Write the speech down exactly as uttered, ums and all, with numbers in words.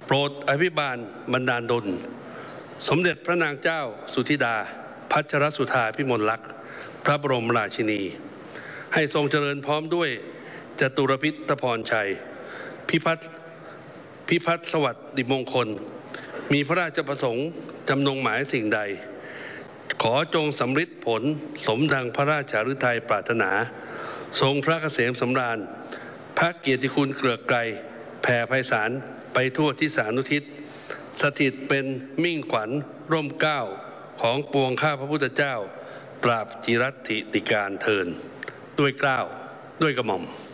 โปรดอภิบาลบันดาลดลสมเด็จพระนางเจ้าสุธิดาพัชรสุธาพิมลลักษณ์พระบรมราชินีให้ทรงเจริญพร้อมด้วยจตุรพิธพรชัยพิพัฒน์พิพัฒน์สวัสดิมงคลมีพระราชประสงค์จำนงหมายสิ่งใดขอจงสำฤทธิ์ผลสมดังพระราชฤทัยปรารถนาทรงพระเกษมสำราญพระเกียรติคุณเกลือไกรแผ่ไพศาลไปทั่วทิศานุทิศสถิตเป็นมิ่งขวัญร่มเกล้าของปวงข้าพระพุทธเจ้าตราบจิรัติติการเทินด้วยเกล้าด้วยกระหม่อม